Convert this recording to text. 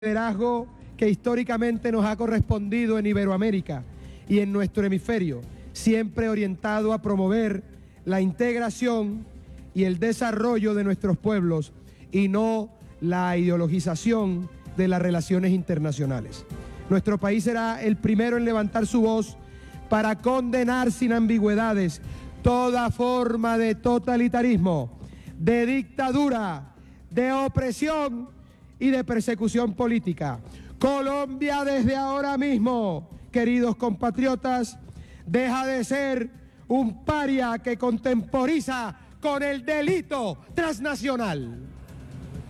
liderazgo que históricamente nos ha correspondido en Iberoamérica y en nuestro hemisferio, siempre orientado a promover la integración y el desarrollo de nuestros pueblos y no la ideologización de las relaciones internacionales. Nuestro país será el primero en levantar su voz para condenar sin ambigüedades toda forma de totalitarismo, de dictadura, de opresión y de persecución política. Colombia, desde ahora mismo, queridos compatriotas, deja de ser un paria que contemporiza con el delito transnacional.